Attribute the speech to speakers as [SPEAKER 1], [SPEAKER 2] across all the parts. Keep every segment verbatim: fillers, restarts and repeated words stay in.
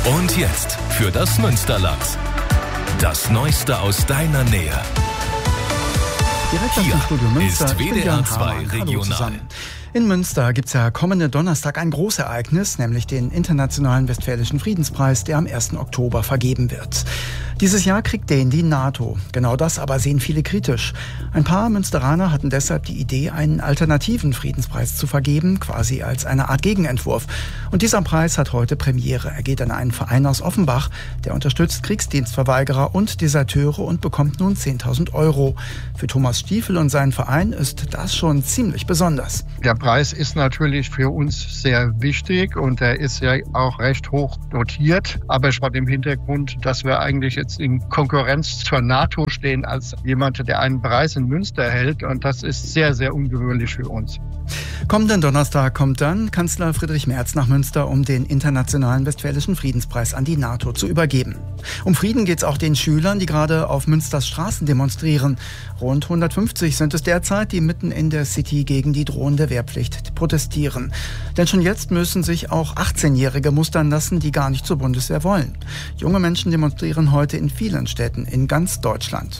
[SPEAKER 1] Und jetzt für das Münsterland. Das Neueste aus deiner Nähe.
[SPEAKER 2] Direkt aus dem Studio Münster
[SPEAKER 1] ist W D R zwei Regional.
[SPEAKER 2] In Münster gibt es ja kommenden Donnerstag ein Großereignis, nämlich den Internationalen Westfälischen Friedenspreis, der am ersten Oktober vergeben wird. Dieses Jahr kriegt den die NATO. Genau das aber sehen viele kritisch. Ein paar Münsteraner hatten deshalb die Idee, einen alternativen Friedenspreis zu vergeben, quasi als eine Art Gegenentwurf. Und dieser Preis hat heute Premiere. Er geht an einen Verein aus Offenbach, der unterstützt Kriegsdienstverweigerer und Deserteure und bekommt nun zehntausend Euro. Für Thomas Stiefel und seinen Verein ist das schon ziemlich besonders.
[SPEAKER 3] Der Preis ist natürlich für uns sehr wichtig und er ist ja auch recht hoch dotiert, aber vor dem Hintergrund, dass wir eigentlich jetzt in Konkurrenz zur NATO stehen als jemand, der einen Preis in Münster erhält, und das ist sehr, sehr ungewöhnlich für uns.
[SPEAKER 2] Kommenden Donnerstag kommt dann Kanzler Friedrich Merz nach Münster, um den Internationalen Westfälischen Friedenspreis an die NATO zu übergeben. Um Frieden geht es auch den Schülern, die gerade auf Münsters Straßen demonstrieren. Rund hundertfünfzig sind es derzeit, die mitten in der City gegen die drohende Wehrpflicht protestieren. Denn schon jetzt müssen sich auch achtzehnjährige mustern lassen, die gar nicht zur Bundeswehr wollen. Junge Menschen demonstrieren heute in vielen Städten in ganz Deutschland.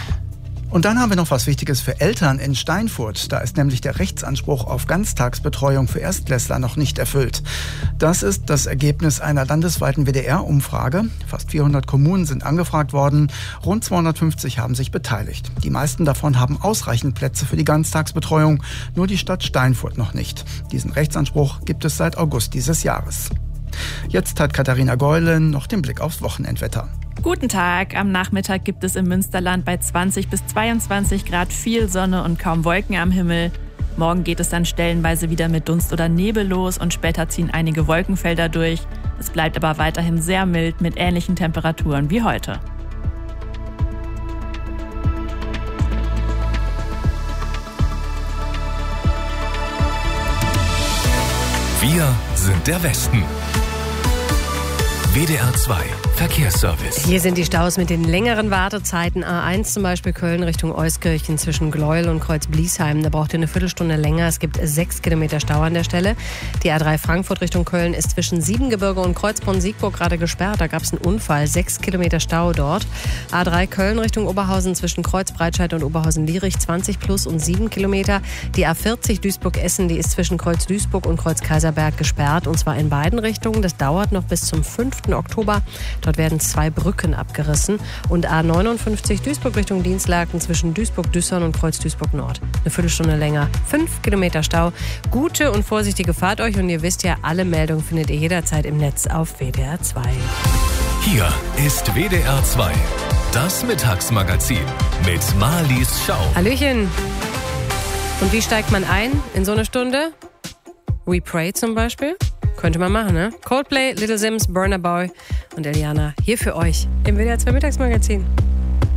[SPEAKER 2] Und dann haben wir noch was Wichtiges für Eltern in Steinfurt. Da ist nämlich der Rechtsanspruch auf Ganztagsbetreuung für Erstklässler noch nicht erfüllt. Das ist das Ergebnis einer landesweiten W D R-Umfrage. Fast vierhundert Kommunen sind angefragt worden. Rund zweihundertfünfzig haben sich beteiligt. Die meisten davon haben ausreichend Plätze für die Ganztagsbetreuung. Nur die Stadt Steinfurt noch nicht. Diesen Rechtsanspruch gibt es seit August dieses Jahres. Jetzt hat Katharina Geulen noch den Blick aufs Wochenendwetter.
[SPEAKER 4] Guten Tag. Am Nachmittag gibt es im Münsterland bei zwanzig bis zweiundzwanzig Grad viel Sonne und kaum Wolken am Himmel. Morgen geht es dann stellenweise wieder mit Dunst oder Nebel los und später ziehen einige Wolkenfelder durch. Es bleibt aber weiterhin sehr mild mit ähnlichen Temperaturen wie heute.
[SPEAKER 1] Wir sind der Westen. W D R zwei Verkehrsservice.
[SPEAKER 5] Hier sind die Staus mit den längeren Wartezeiten. A eins zum Beispiel Köln Richtung Euskirchen zwischen Gleuel und Kreuz-Bliesheim. Da braucht ihr eine Viertelstunde länger. Es gibt sechs Kilometer Stau an der Stelle. Die A drei Frankfurt Richtung Köln ist zwischen Siebengebirge und Kreuzbronn-Siegburg gerade gesperrt. Da gab es einen Unfall. Sechs Kilometer Stau dort. A drei Köln Richtung Oberhausen zwischen Kreuz-Breitscheid und Oberhausen-Lierich zwanzig plus und sieben Kilometer. Die A vierzig Duisburg-Essen, die ist zwischen Kreuz-Duisburg und Kreuz-Kaiserberg gesperrt. Und zwar in beiden Richtungen. Das dauert noch bis zum fünften Oktober. Dort werden zwei Brücken abgerissen. Und A neunundfünfzig Duisburg Richtung Dienstlaken zwischen Duisburg-Düssern und Kreuz-Duisburg-Nord. Eine Viertelstunde länger. Fünf Kilometer Stau. Gute und vorsichtige Fahrt euch. Und ihr wisst ja, alle Meldungen findet ihr jederzeit im Netz auf W D R zwei.
[SPEAKER 1] Hier ist W D R zwei. Das Mittagsmagazin mit Marlies Schau.
[SPEAKER 5] Hallöchen. Und wie steigt man ein in so eine Stunde? We Pray zum Beispiel. Könnte man machen, ne? Coldplay, Little Sims, Burna Boy und Eliana hier für euch im W D R zwei Mittagsmagazin.